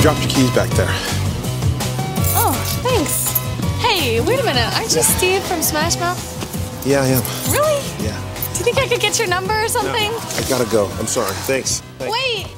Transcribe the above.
dropped your keys back there. Oh, thanks. Hey, wait a minute. Aren't you Steve from Smash Mouth? Yeah, I am. Really? Yeah. Do you think I could get your number or something? No, I gotta go. I'm sorry. Thanks. Wait!